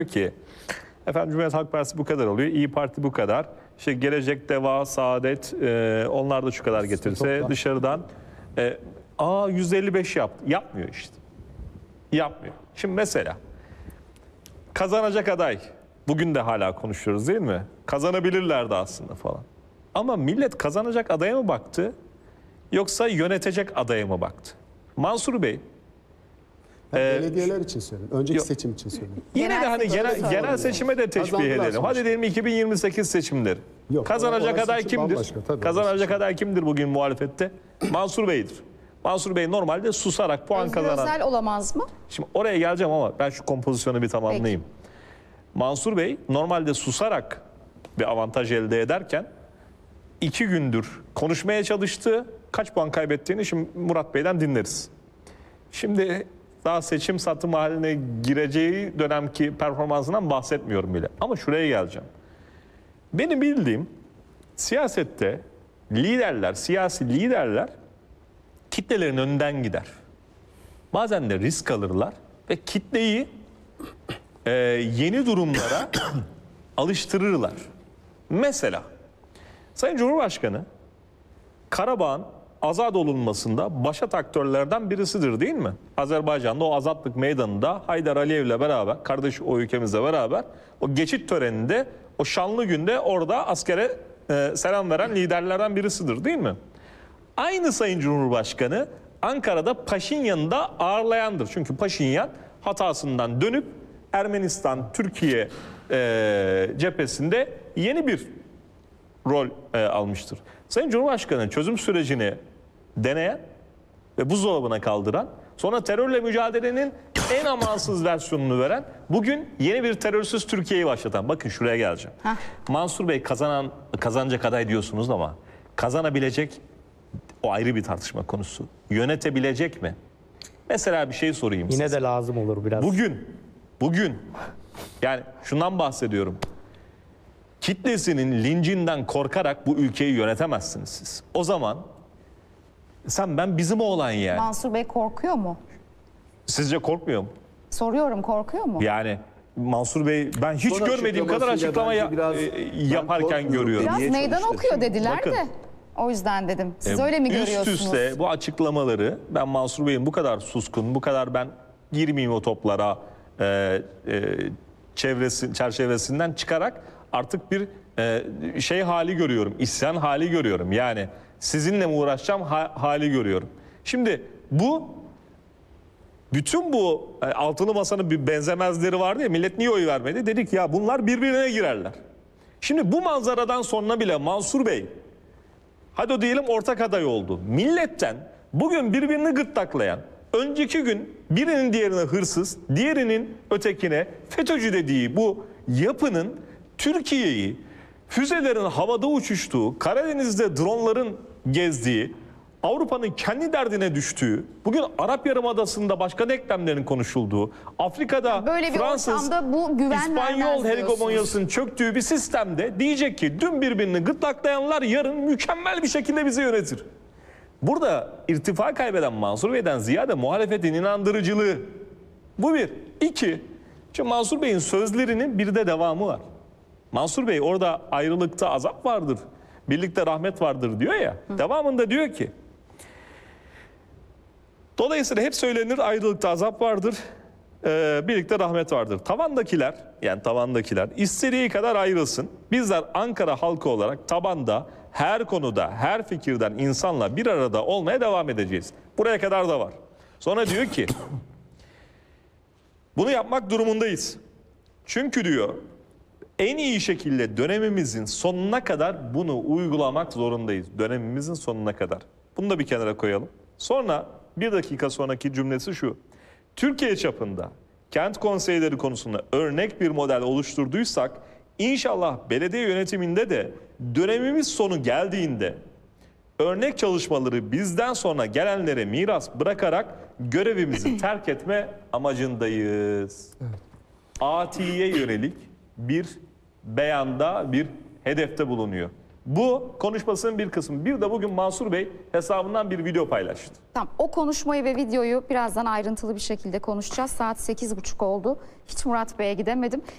ki efendim Cumhuriyet Halk Partisi bu kadar oluyor, İyi Parti bu kadar. İşte Gelecek, Deva, Saadet onlar da şu kadar getirse dışarıdan %55 yaptı. Yapmıyor işte. Yapmıyor. Şimdi mesela kazanacak aday. Bugün de hala konuşuyoruz değil mi? Kazanabilirlerdi aslında falan. Ama millet kazanacak adaya mı baktı? Yoksa yönetecek adaya mı baktı? Mansur Bey. Belediyeler için söylüyorum. Önceki seçim için söylüyorum. Yine de hani genel seçime de teşbih edelim. Hadi diyelim 2028 seçimleri. Kazanacak aday kimdir? Kazanacak aday kimdir bugün muhalefette? Mansur Bey'dir. Mansur Bey normalde susarak puan kazanan. Özel olamaz mı? Şimdi oraya geleceğim ama ben şu kompozisyonu bir tamamlayayım. Peki. Mansur Bey normalde susarak bir avantaj elde ederken 2 gündür konuşmaya çalıştı. Kaç puan kaybettiğini şimdi Murat Bey'den dinleriz. Şimdi daha seçim satım haline gireceği dönemki performansından bahsetmiyorum bile. Ama şuraya geleceğim. Benim bildiğim siyasette liderler, siyasi liderler kitlelerin önünden gider. Bazen de risk alırlar ve kitleyi yeni durumlara alıştırırlar. Mesela Sayın Cumhurbaşkanı Karabağ'ın azat olunmasında başat aktörlerden birisidir değil mi? Azerbaycan'da o azatlık meydanında Haydar Aliyev'le beraber, kardeş o ülkemizle beraber o geçit töreninde, o şanlı günde orada askere selam veren liderlerden birisidir değil mi? Aynı Sayın Cumhurbaşkanı Ankara'da Paşinyan'ı da ağırlayandır. Çünkü Paşinyan hatasından dönüp Ermenistan-Türkiye cephesinde yeni bir rol almıştır. Sayın Cumhurbaşkanı çözüm sürecini deneyen ve buzdolabına kaldıran, sonra terörle mücadelenin en amansız versiyonunu veren, bugün yeni bir terörsüz Türkiye'yi başlatan. Bakın şuraya geleceğim. Mansur Bey kazanacak aday diyorsunuz ama kazanabilecek, o ayrı bir tartışma konusu. Yönetebilecek mi? Mesela bir şey sorayım Yine size. de lazım olur biraz. Bugün yani şundan bahsediyorum. Kitlesinin lincinden korkarak bu ülkeyi yönetemezsiniz siz. O zaman sen ben bizim oğlan yani. Mansur Bey korkuyor mu? Sizce korkmuyor mu? Soruyorum, korkuyor mu? Yani Mansur Bey ben hiç Son görmediğim kadar açıklama yaparken görüyorum. Biraz meydan okuyor dediler bakın, de. O yüzden dedim. Siz öyle mi görüyorsunuz? Üst üste bu açıklamaları ben Mansur Bey'in bu kadar suskun, bu kadar ben girmeyeyim o toplara çerçevesinden çıkarak artık bir şey hali görüyorum, isyan hali görüyorum. Yani sizinle mi uğraşacağım hali görüyorum. Şimdi bütün bu altılı masanın bir benzemezleri vardı ya, millet niye oy vermedi? Dedik ya bunlar birbirine girerler. Şimdi bu manzaradan sonra bile Mansur Bey, hadi o diyelim ortak aday oldu. Milletten bugün birbirini gırtlaklayan, önceki gün birinin diğerine hırsız, diğerinin ötekine FETÖ'cü dediği bu yapının Türkiye'yi füzelerin havada uçuştuğu, Karadeniz'de dronların gezdiği, Avrupa'nın kendi derdine düştüğü, bugün Arap Yarımadası'nda başka denklemlerin konuşulduğu, Afrika'da böyle bir Fransız, ortamda bu güven İspanyol vermez hegemonyasının çöktüğü bir sistemde diyecek ki dün birbirini gırtlaklayanlar yarın mükemmel bir şekilde bizi yönetir. Burada irtifa kaybeden Mansur Bey'den ziyade muhalefetin inandırıcılığı. Bu bir. İki, şimdi Mansur Bey'in sözlerinin bir de devamı var. Mansur Bey orada ayrılıkta azap vardır, birlikte rahmet vardır diyor ya. Devamında diyor ki, dolayısıyla hep söylenir ayrılıkta azap vardır, birlikte rahmet vardır. Tavandakiler istediği kadar ayrılsın. Bizler Ankara halkı olarak tabanda her konuda, her fikirden insanla bir arada olmaya devam edeceğiz. Buraya kadar da var. Sonra diyor ki, bunu yapmak durumundayız. Çünkü diyor, en iyi şekilde dönemimizin sonuna kadar bunu uygulamak zorundayız. Dönemimizin sonuna kadar. Bunu da bir kenara koyalım. Sonra bir dakika sonraki cümlesi şu. Türkiye çapında kent konseyleri konusunda örnek bir model oluşturduysak, İnşallah belediye yönetiminde de dönemimiz sonu geldiğinde örnek çalışmaları bizden sonra gelenlere miras bırakarak görevimizi terk etme amacındayız. Evet. Atiye yönelik bir beyanda, bir hedefte bulunuyor. Bu konuşmasının bir kısmı. Bir de bugün Mansur Bey hesabından bir video paylaştı. Tamam, o konuşmayı ve videoyu birazdan ayrıntılı bir şekilde konuşacağız. Saat 8.30 oldu. Hiç Murat Bey'e gidemedim.